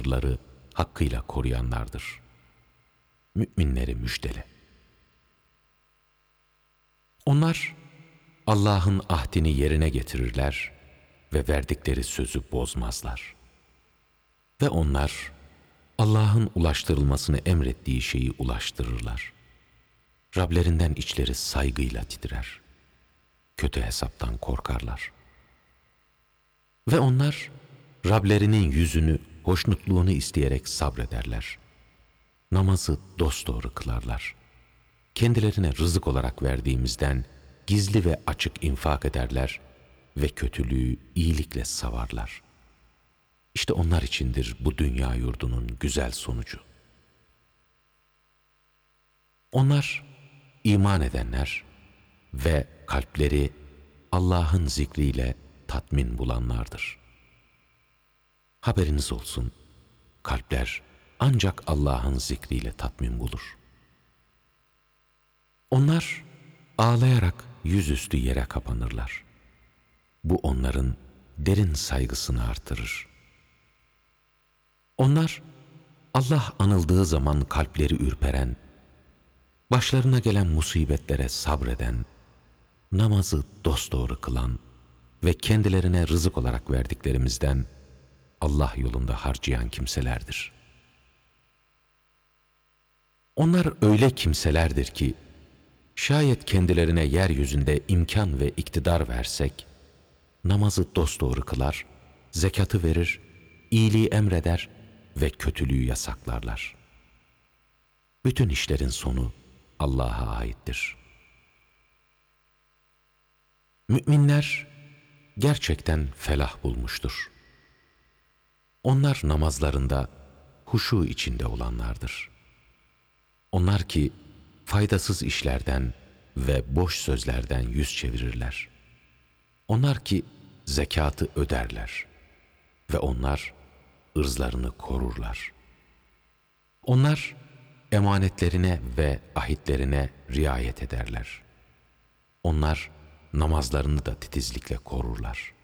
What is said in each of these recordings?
sınırları hakkıyla koruyanlardır. Müminleri müjdele. Onlar Allah'ın ahdini yerine getirirler ve verdikleri sözü bozmazlar. Ve onlar Allah'ın ulaştırılmasını emrettiği şeyi ulaştırırlar. Rablerinden içleri saygıyla titrer. Kötü hesaptan korkarlar. Ve onlar Rablerinin yüzünü, hoşnutluğunu isteyerek sabrederler. Namazı dosdoğru kılarlar. Kendilerine rızık olarak verdiğimizden gizli ve açık infak ederler ve kötülüğü iyilikle savarlar. İşte onlar içindir bu dünya yurdunun güzel sonucu. Onlar iman edenler ve kalpleri Allah'ın zikriyle tatmin bulanlardır. Haberiniz olsun, kalpler ancak Allah'ın zikriyle tatmin bulur. Onlar ağlayarak yüzüstü yere kapanırlar. Bu onların derin saygısını artırır. Onlar Allah anıldığı zaman kalpleri ürperen, başlarına gelen musibetlere sabreden, namazı dosdoğru kılan ve kendilerine rızık olarak verdiklerimizden Allah yolunda harcayan kimselerdir. Onlar öyle kimselerdir ki, şayet kendilerine yeryüzünde imkan ve iktidar versek, namazı dosdoğru kılar, zekatı verir, iyiliği emreder ve kötülüğü yasaklarlar. Bütün işlerin sonu Allah'a aittir. Müminler gerçekten felah bulmuştur. Onlar namazlarında huşu içinde olanlardır. Onlar ki faydasız işlerden ve boş sözlerden yüz çevirirler. Onlar ki zekatı öderler ve onlar ırzlarını korurlar. Onlar emanetlerine ve ahitlerine riayet ederler. Onlar namazlarını da titizlikle korurlar.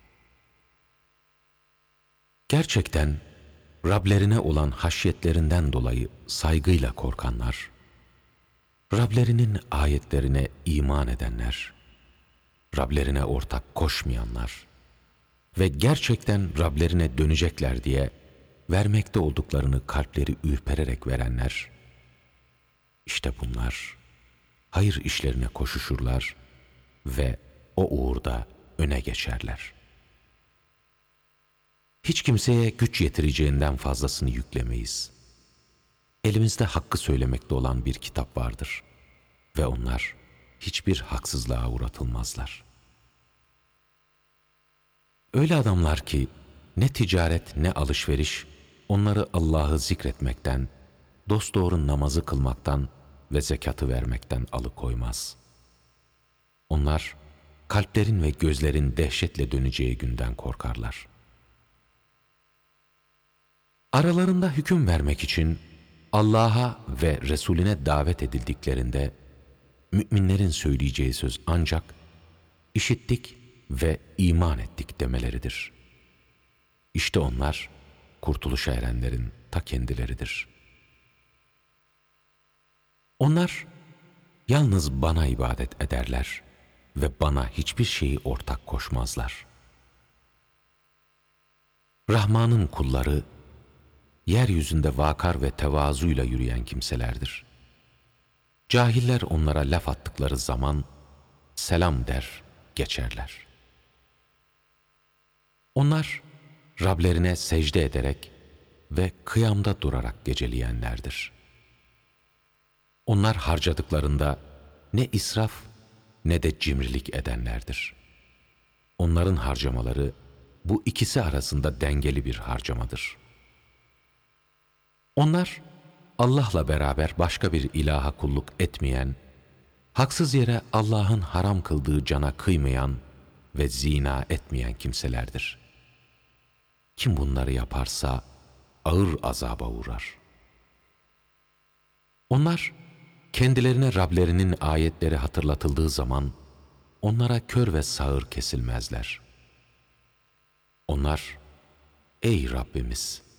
Gerçekten Rablerine olan haşyetlerinden dolayı saygıyla korkanlar, Rablerinin ayetlerine iman edenler, Rablerine ortak koşmayanlar ve gerçekten Rablerine dönecekler diye vermekte olduklarını kalpleri ürpererek verenler, işte bunlar hayır işlerine koşuşurlar ve o uğurda öne geçerler. Hiç kimseye güç yetireceğinden fazlasını yüklemeyiz. Elimizde hakkı söylemekte olan bir kitap vardır ve onlar hiçbir haksızlığa uğratılmazlar. Öyle adamlar ki ne ticaret ne alışveriş onları Allah'ı zikretmekten, dosdoğru namazı kılmaktan ve zekatı vermekten alıkoymaz. Onlar kalplerin ve gözlerin dehşetle döneceği günden korkarlar. Aralarında hüküm vermek için Allah'a ve Resulüne davet edildiklerinde müminlerin söyleyeceği söz ancak işittik ve iman ettik demeleridir. İşte onlar kurtuluşa erenlerin ta kendileridir. Onlar yalnız bana ibadet ederler ve bana hiçbir şeyi ortak koşmazlar. Rahman'ın kulları yeryüzünde vakar ve tevazuyla yürüyen kimselerdir. Cahiller onlara laf attıkları zaman selam der, geçerler. Onlar Rablerine secde ederek ve kıyamda durarak geceleyenlerdir. Onlar harcadıklarında ne israf ne de cimrilik edenlerdir. Onların harcamaları bu ikisi arasında dengeli bir harcamadır. Onlar Allah'la beraber başka bir ilaha kulluk etmeyen, haksız yere Allah'ın haram kıldığı cana kıymayan ve zina etmeyen kimselerdir. Kim bunları yaparsa ağır azaba uğrar. Onlar kendilerine Rablerinin ayetleri hatırlatıldığı zaman onlara kör ve sağır kesilmezler. Onlar, ey Rabbimiz!